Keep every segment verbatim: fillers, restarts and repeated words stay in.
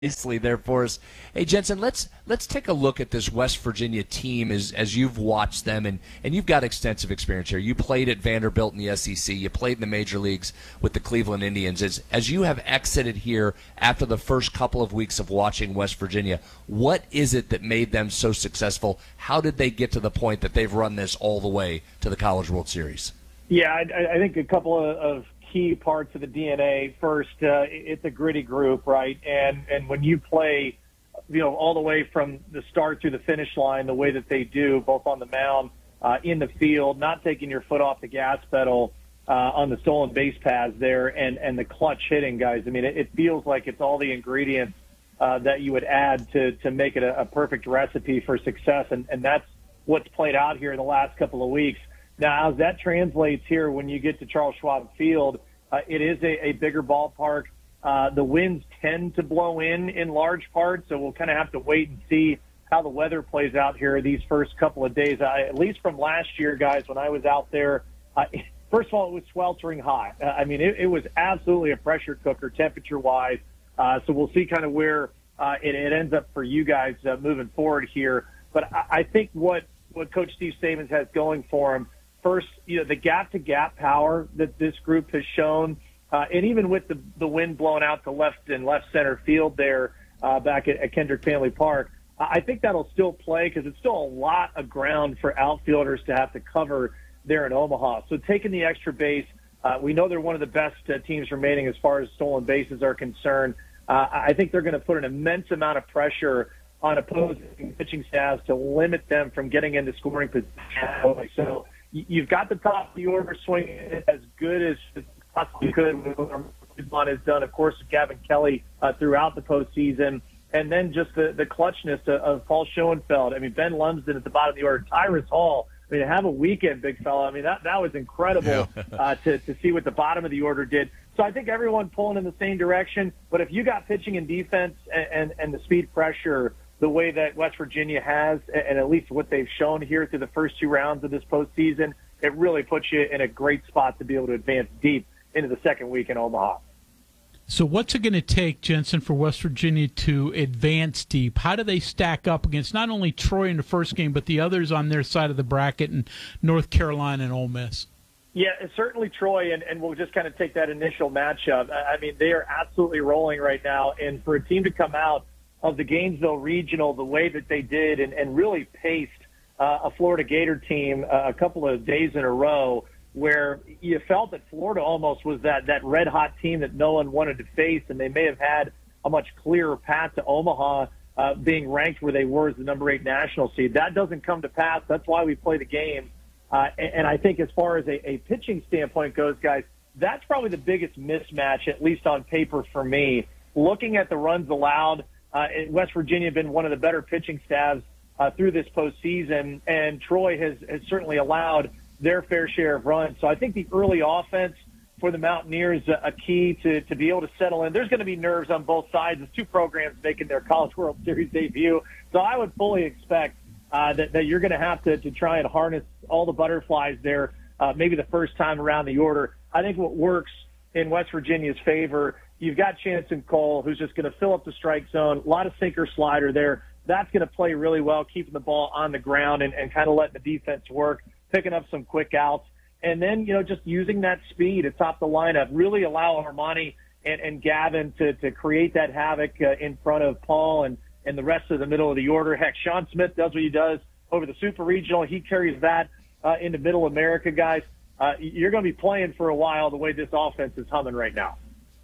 nicely there for us. Hey, Jensen, let's let's take a look at this West Virginia team as as you've watched them, and, and you've got extensive experience here. You played at Vanderbilt in the S E C. You played in the major leagues with the Cleveland Indians. As, as you have exited here after the first couple of weeks of watching West Virginia, what is it that made them so successful? How did they get to the point that they've run this all the way to the College World Series? Yeah, I, I think a couple of, of key parts of the D N A. First, uh, it's a gritty group, right? And and when you play, you know, all the way from the start through the finish line, the way that they do, both on the mound, uh, in the field, not taking your foot off the gas pedal uh, on the stolen base paths there, and and the clutch hitting, guys. I mean, it, it feels like it's all the ingredients uh, that you would add to to make it a, a perfect recipe for success, and and that's what's played out here in the last couple of weeks. Now, as that translates here when you get to Charles Schwab Field, uh, it is a, a bigger ballpark. Uh, the winds tend to blow in in large part, so we'll kind of have to wait and see how the weather plays out here these first couple of days. I, at least from last year, guys, when I was out there, uh, first of all, it was sweltering hot. Uh, I mean, it, it was absolutely a pressure cooker temperature-wise, uh, so we'll see kind of where uh, it, it ends up for you guys uh, moving forward here. But I, I think what, what Coach Steve Stevens has going for him, first, you know, the gap-to-gap power that this group has shown, uh, and even with the, the wind blowing out to left and left center field there uh, back at, at Kendrick Family Park, I think that'll still play because it's still a lot of ground for outfielders to have to cover there in Omaha. So taking the extra base, uh, we know they're one of the best uh, teams remaining as far as stolen bases are concerned. Uh, I think they're going to put an immense amount of pressure on opposing pitching staffs to limit them from getting into scoring position. So you've got the top of the order swinging as good as possibly could. What has done, of course, with Gavin Kelly uh, throughout the postseason, and then just the, the clutchness of, of Paul Schoenfeld. I mean, Ben Lumsden at the bottom of the order, Tyrus Hall. I mean, have a weekend, big fella. I mean, that that was incredible yeah. uh, to to see what the bottom of the order did. So I think everyone pulling in the same direction. But if you got pitching and defense and and, and the speed pressure the way that West Virginia has, and at least what they've shown here through the first two rounds of this postseason, it really puts you in a great spot to be able to advance deep into the second week in Omaha. So what's it going to take, Jensen, for West Virginia to advance deep? How do they stack up against not only Troy in the first game, but the others on their side of the bracket in North Carolina and Ole Miss? Yeah, certainly Troy, and, and we'll just kind of take that initial matchup. I mean, they are absolutely rolling right now, and for a team to come out of the Gainesville Regional the way that they did and, and really paced uh, a Florida Gator team uh, a couple of days in a row where you felt that Florida almost was that, that red-hot team that no one wanted to face, and they may have had a much clearer path to Omaha uh, being ranked where they were as the number eight national seed. That doesn't come to pass. That's why we play the game. Uh, and, and I think as far as a, a pitching standpoint goes, guys, that's probably the biggest mismatch, at least on paper for me. Looking at the runs allowed, Uh, West Virginia has been one of the better pitching staffs uh, through this postseason, and Troy has, has certainly allowed their fair share of runs. So I think the early offense for the Mountaineers is a, a key to, to be able to settle in. There's going to be nerves on both sides. There's two programs making their College World Series debut. So I would fully expect uh, that, that you're going to have to, to try and harness all the butterflies there, uh, maybe the first time around the order. I think what works in West Virginia's favor, you've got Chanson Cole, who's just going to fill up the strike zone. A lot of sinker slider there. That's going to play really well, keeping the ball on the ground and, and kind of letting the defense work, picking up some quick outs. And then, you know, just using that speed atop the lineup, really allow Armani and, and Gavin to, to create that havoc uh, in front of Paul and, and the rest of the middle of the order. Heck, Sean Smith does what he does over the Super Regional. He carries that uh, into Middle America, guys. Uh, you're going to be playing for a while the way this offense is humming right now.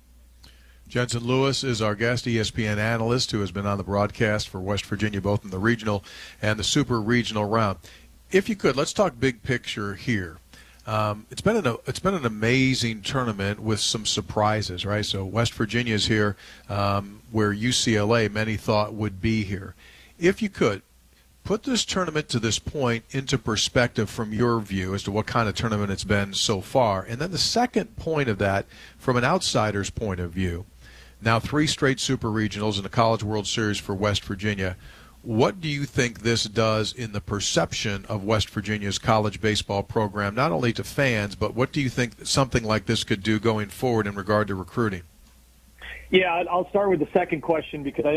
Jensen Lewis is our guest, E S P N analyst, who has been on the broadcast for West Virginia, both in the regional and the super regional round. If you could, let's talk big picture here. Um, it's been an it's been an amazing tournament with some surprises, right? So West Virginia is here, um, where U C L A many thought would be here. If you could, put this tournament to this point into perspective from your view as to what kind of tournament it's been so far. And then the second point of that, from an outsider's point of view, now three straight super regionals and the College World Series for West Virginia. What do you think this does in the perception of West Virginia's college baseball program, not only to fans, but what do you think something like this could do going forward in regard to recruiting? Yeah, I'll start with the second question because I